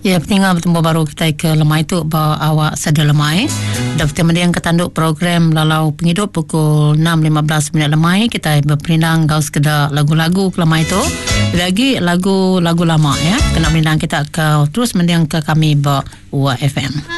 Ya, pentingah bertemu baru kita ke lemai tu bawa awak sada lemai. Dapat mendiang ketanduk program Lalau Penghidup pukul 6.15 minit lemai. Kita berperinang gaus keda lagu-lagu ke lemai tu. Lagi lagu-lagu lama ya. Kena mendiang kita ke terus mendiang ke kami ba UA FM.